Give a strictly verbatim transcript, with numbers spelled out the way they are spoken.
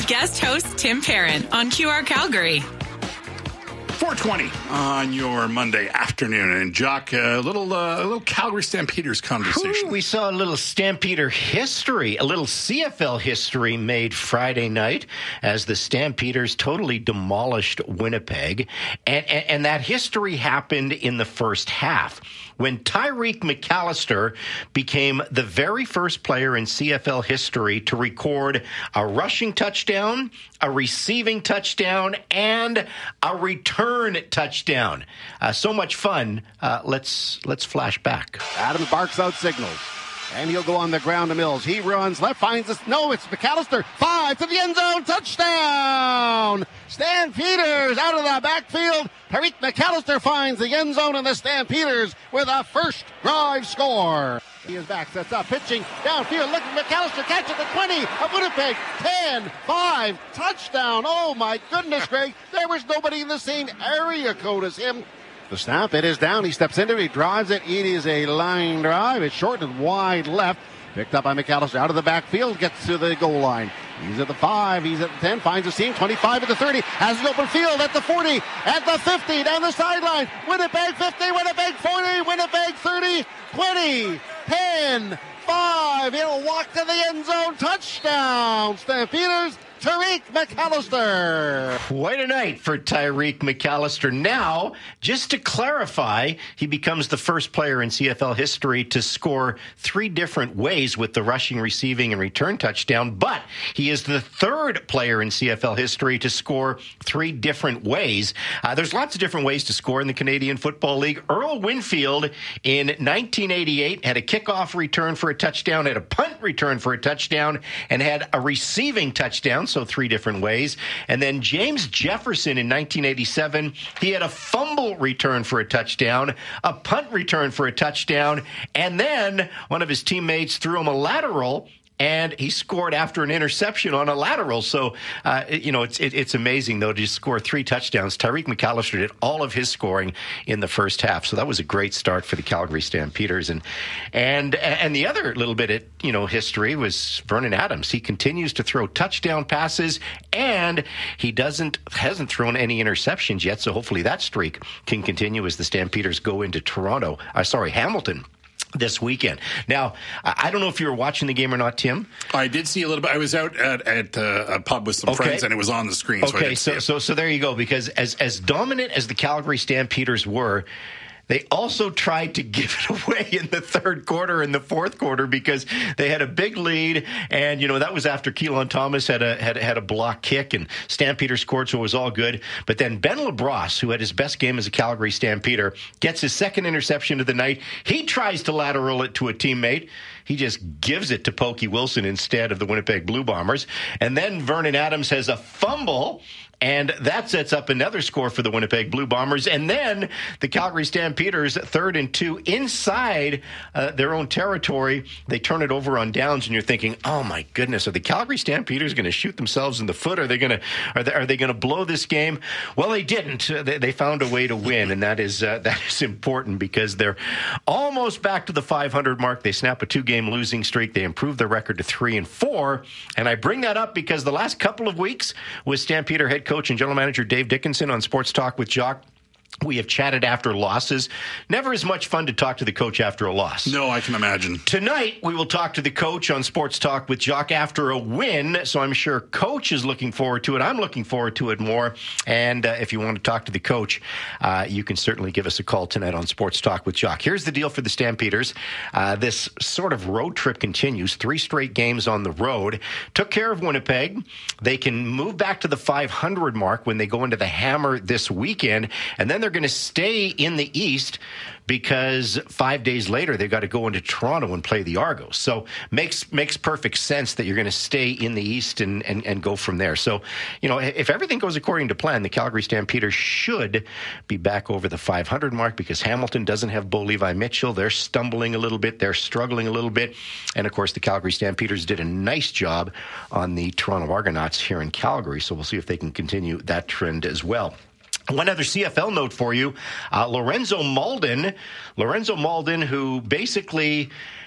with guest host Tim Perrin on Q R Calgary. four twenty on your Monday afternoon. And, Jock, a little uh, a little Calgary Stampeders conversation. Ooh, we saw a little Stampeder history, a little C F L history made Friday night as the Stampeders totally demolished Winnipeg. And, and, and that history happened in the first half, when Tyreek McAllister became the very first player in C F L history to record a rushing touchdown, a receiving touchdown, and a return touchdown. Uh, so much fun. Uh, let's let's flash back. Adams barks out signals. And he'll go on the ground to Mills. He runs left, finds us. No, it's McAllister. Five to the end zone. Touchdown! Stampeders out of the backfield. Tyreek McAllister finds the end zone, and the Stampeders with a first drive score. He is back, sets up, pitching downfield. Look at McAllister, catch at the twenty of Winnipeg. ten, five, touchdown. Oh, my goodness, Greg. There was nobody in the same area code as him. The snap, it is down. He steps into it. He drives it. It is a line drive. It's short and wide left. Picked up by McAllister out of the backfield. Gets to the goal line. He's at the five. He's at the ten. Finds a seam. twenty-five at the thirty. Has the open field at the forty. At the fifty. Down the sideline. Winnipeg fifty. Winnipeg forty. Winnipeg thirty. twenty. ten. five. He'll walk to the end zone. Touchdown. Stampeders. Tyreek McAllister. Quite a night for Tyreek McAllister. Now, just to clarify, he becomes the first player in C F L history to score three different ways with the rushing, receiving, and return touchdown, but he is the third player in C F L history to score three different ways. Uh, there's lots of different ways to score in the Canadian Football League. Earl Winfield in nineteen eighty-eight had a kickoff return for a touchdown, had a punt return for a touchdown, and had a receiving touchdown. So three different ways. And then James Jefferson in nineteen eighty-seven, he had a fumble return for a touchdown, a punt return for a touchdown, and then one of his teammates threw him a lateral, and he scored after an interception on a lateral. So, uh, you know, it's it, it's amazing, though, to score three touchdowns. Tyreek McAllister did all of his scoring in the first half. So that was a great start for the Calgary Stampeders. And and and the other little bit of, you know, history was Vernon Adams. He continues to throw touchdown passes, and he doesn't hasn't thrown any interceptions yet. So hopefully that streak can continue as the Stampeders go into Toronto. Uh, sorry, Hamilton. This weekend. Now, I don't know if you were watching the game or not, Tim. I did see a little bit. I was out at, at uh, a pub with some okay. friends, and it was on the screen. Okay, so so, so so there you go. Because as as dominant as the Calgary Stampeders were, they also tried to give it away in the third quarter and the fourth quarter because they had a big lead, and you know that was after Keelan Thomas had a had had a block kick, and Stampeder scored, so it was all good. But then Ben LaBrosse, who had his best game as a Calgary Stampeder, gets his second interception of the night. He tries to lateral it to a teammate. He just gives it to Pokey Wilson instead of the Winnipeg Blue Bombers. And then Vernon Adams has a fumble, and that sets up another score for the Winnipeg Blue Bombers. And then the Calgary Stampeders, third and two, inside uh, their own territory. They turn it over on downs, and you're thinking, oh, my goodness, are the Calgary Stampeders going to shoot themselves in the foot? Are they going to are they, are they going to blow this game? Well, they didn't. They, they found a way to win, and that is uh, that is important because they're almost back to the five hundred mark. They snap a two-game losing streak. They improve their record to three and four. And I bring that up because the last couple of weeks with Stampeder head coach Coach and General Manager Dave Dickinson on Sports Talk with Jock. We have chatted after losses. Never as much fun to talk to the coach after a loss. No, I can imagine. Tonight, we will talk to the coach on Sports Talk with Jock after a win, so I'm sure Coach is looking forward to it. I'm looking forward to it more. And uh, if you want to talk to the coach, uh, you can certainly give us a call tonight on Sports Talk with Jock. Here's the deal for the Stampeders. Uh, this sort of road trip continues. Three straight games on the road. Took care of Winnipeg. They can move back to the five hundred mark when they go into the Hammer this weekend, and then they're going to stay in the East because five days later they've got to go into Toronto and play the Argos. So makes makes perfect sense that you're going to stay in the East and, and, and go from there. So, you know, if everything goes according to plan, the Calgary Stampeders should be back over the five hundred mark because Hamilton doesn't have Bo Levi Mitchell. They're stumbling a little bit. They're struggling a little bit. And, of course, the Calgary Stampeders did a nice job on the Toronto Argonauts here in Calgary. So we'll see if they can continue that trend as well. One other C F L note for you, uh, Lorenzo Malden, Lorenzo Malden, who basically